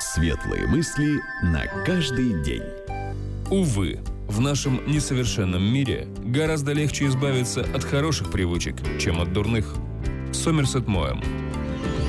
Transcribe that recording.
Светлые мысли на каждый день. Увы, в нашем несовершенном мире гораздо легче избавиться от хороших привычек, чем от дурных. Сомерсет Моэм.